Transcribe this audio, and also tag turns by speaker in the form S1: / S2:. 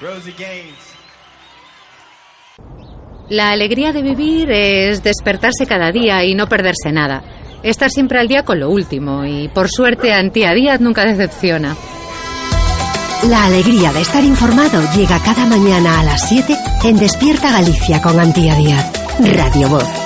S1: La alegría de vivir es despertarse cada día y no perderse nada. Estar siempre al día con lo último y, por suerte, Antía Díaz nunca decepciona.
S2: La alegría de estar informado llega cada mañana a las 7 en Despierta Galicia con Antía Díaz. Radio Voz.